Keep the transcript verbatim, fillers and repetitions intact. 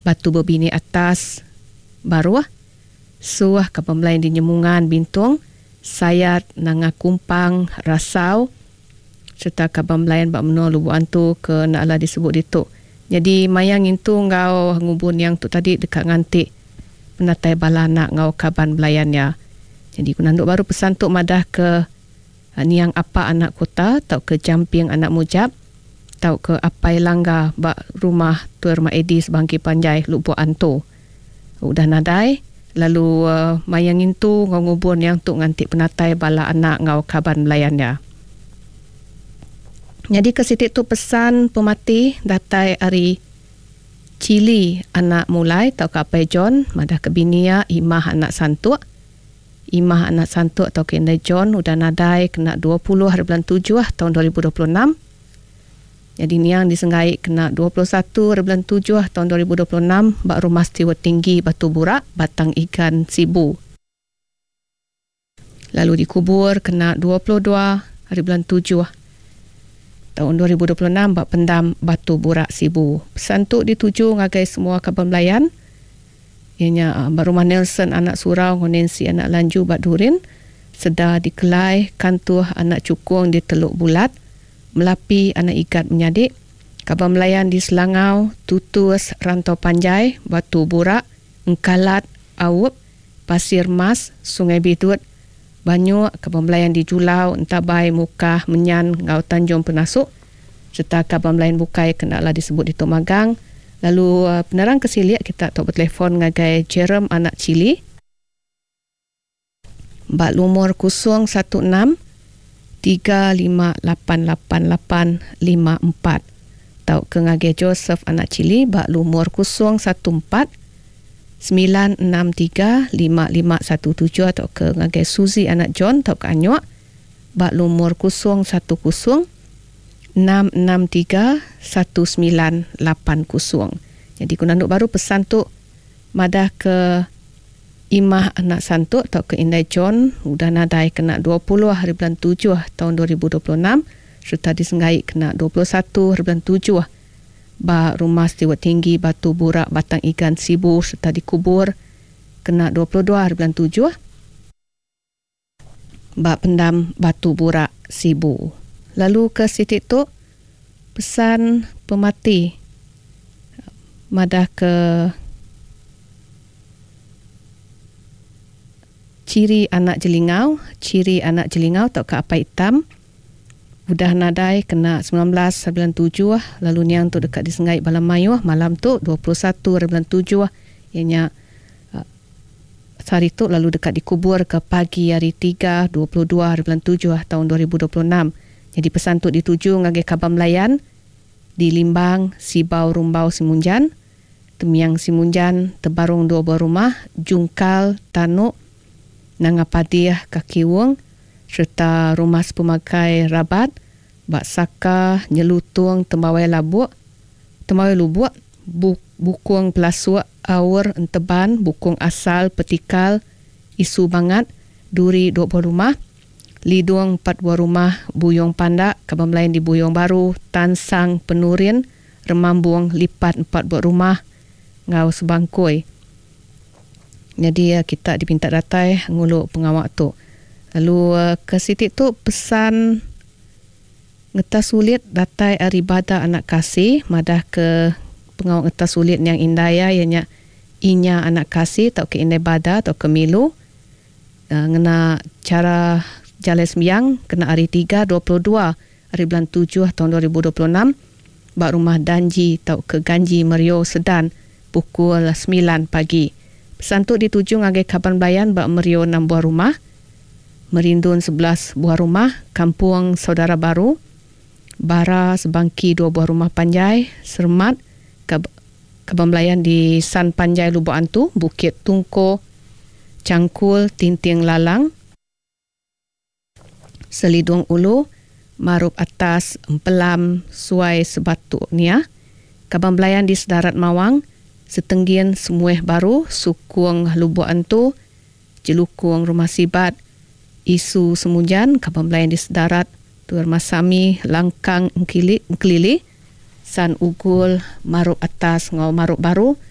batu berbini atas baru ah. Suah ka pembelayan di nyemungan bintung, sayat nanga kumpang rasau serta ka pembelayan bak menua lubu antu ke naklah disebut dituk. Jadi mayang itu ngau ngubun yang tu tadi dekat ngantik penatai bala anak ngau kaban belayannya. Jadi kunanduk baru pesan tu madah ke niang apa anak kota tau ke jamping anak mujab tau ke apai langga bak rumah Tuan Rumah Edi sebangki panjai lubu antu. Udah nadai lalu uh, mayang itu ngau ngubun yang tu ngantik penatai bala anak ngau kaban belayannya. Jadi ke sitik tu pesan pemati datai hari cili anak mulai tau ke apai John madah ke binia imah anak santuk. Imah anak santuk atau ke Indah John udah nadai kena dua puluh hari bulan tujuh ah, tahun dua ribu dua puluh enam. Jadi niang disenggai kena dua puluh satu hari bulan tujuh tahun dua ribu dua puluh enam bak rumah Stewart Tinggi Batu Burak Batang Ikan Sibu. Lalu dikubur kena dua puluh dua hari bulan tujuh tahun dua ribu dua puluh enam bak Pendam Batu Burak Sibu. Pesan tu dituju ngagai semua kaban belayan. Ianya uh, Rumah Nelson anak surau Nancy anak lanju bak Durin. Sedar di Kelai Kantuh anak cukung di Teluk Bulat. Melapi anak ikat menyadik, kaban melayan di Selangau, Tutus, Rantau Panjai, Batu Burak, Engkalat, Awup, Pasir Mas, Sungai Bidut, Banyuk, kaban melayan di Julau, Entabai, Mukah, Menyan, Ngau Tanjung Penasuk, serta kaban melayan Bukai kendaklah disebut di Tok Magang. Lalu uh, penerang kesiliak kita tak bertelefon ngagai Jerem anak Cili, bak lumur kosong satu enam tiga lima lapan lapan lapan lima empat. Tau ke ngagai Joseph anak Cili bak lumur kosong satu empat sembilan enam tiga lima lima satu tujuh atau ke ngagai Suzy anak John tau ke Anyuak bak lumur kosong satu kosong enam enam tiga satu sembilan lapan kosong. Jadi kunanduk baru pesan tu madah ke Imah anak santuk atau ke Indah John udah nadai kena dua puluh hari bulan tujuh tahun dua ribu dua puluh enam serta disenggai kena dua puluh satu hari bulan tujuh ba rumah Stewart Tinggi Batu Burak Batang Ikan Sibu serta dikubur kena dua puluh dua hari bulan tujuh ba Pendam Batu Burak Sibu. Lalu ke sitik tu pesan pemati madah ke Ciri anak jelingau, ciri anak jelingau tak ke apa hitam. Udah nadai kena sembilan belas bulan tujuh lalu niang tu dekat disengai Balam Mayu malam tu dua puluh satu bulan tujuh ianya uh, hari tu lalu dekat dikubur ke pagi hari tiga dua puluh dua bulan tujuh tahun dua ribu dua puluh enam. Jadi pesan tu dituju ngagai kaban melayan di Limbang, Sibau, Rumbau, Simunjan, Temiang Simunjan, Tebarung dua buah rumah, Jungkal, Tanuk, Nangapadiah, Kakiwung serta rumah sepemakai Rabat, Bak Saka, Nyelutung, Tembawai Labuk, Tembawai Lubuk, Buk, Bukung Pelasuk, Awur, Enteban, Bukung Asal, Petikal, Isu Bangat, Duri dua buah rumah, Lidung empat buah rumah, Buyong Pandak, kaban melayan di Buyong Baru, Tansang, Penurin, Remambung, Lipat empat buah rumah, Ngau Sebangkoi. Jadi uh, kita dipinta datai nguluk pengawak tu. Lalu uh, ke sitik tu pesan ngetas sulit datai aribada anak kasih madah ke pengawak ngetas sulit yang indah ya ianya inya anak kasih atau ke indai bada atau ke milu. Uh, ngena cara jalan sembiang kena hari tiga dua puluh dua hari bulan tujuh tahun dua ribu dua puluh enam bak rumah Danji atau ke Ganji Merio Sedan pukul sembilan pagi. Pesan tu dituju ngagai kaban belayan bak Merio enam buah rumah, Merindun sebelas buah rumah, Kampung Saudara Baru, Bara Sebangki dua buah rumah Panjai, Sermat, kaban belayan di San Panjai Lubuk Antu, Bukit Tungko, Cangkul, Tinting Lalang, Selidung Ulu, Marup Atas, Empelam, Suai Sebatu Nia, kaban belayan di Sedarat Mawang, Setenggian Semueh Baru, Sukung Lubuk Antu, Jelukung Rumah Sibat, Isu Semunjan, kaban belayan di Sedarat, Tuan Masami, Langkang Engkili, Engkelili, San Ugul, Marup Atas, Ngau Marup Baru,